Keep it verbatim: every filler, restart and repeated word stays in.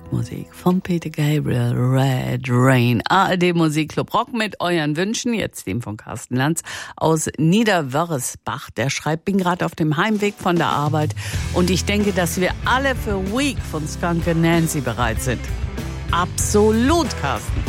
Rockmusik von Peter Gabriel, Red Rain. A R D Musikclub Rock mit euren Wünschen. Jetzt dem von Carsten Lanz aus Niederwörresbach. Der schreibt, bin gerade auf dem Heimweg von der Arbeit und ich denke, dass wir alle für Weak von Skunk and Nancy bereit sind. Absolut, Carsten.